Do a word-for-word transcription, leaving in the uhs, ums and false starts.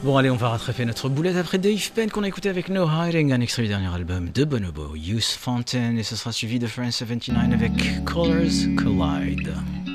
Bon allez, on va rattraper notre boulette après Dave Penn qu'on a écouté avec No Hiding, un extrait du dernier album de Bonobo, Youth Fountain, et ce sera suivi de France soixante-dix-neuf avec Colors Collide.